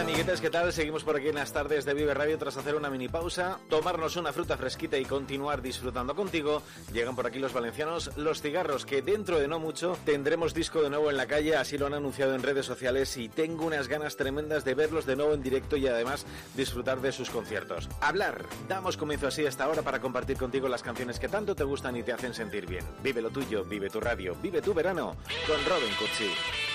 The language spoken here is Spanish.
amiguetes, ¿qué tal? Seguimos por aquí en las tardes de Vive Radio tras hacer una mini pausa, tomarnos una fruta fresquita y continuar disfrutando contigo. Llegan por aquí los valencianos Los Cigarros, que dentro de no mucho tendremos disco de nuevo en la calle, así lo han anunciado en redes sociales y tengo unas ganas tremendas de verlos de nuevo en directo y además disfrutar de sus conciertos. Hablar, damos comienzo así a esta hora para compartir contigo las canciones que tanto te gustan y te hacen sentir bien. Vive lo tuyo, vive tu radio, vive tu verano con Robin Cursi.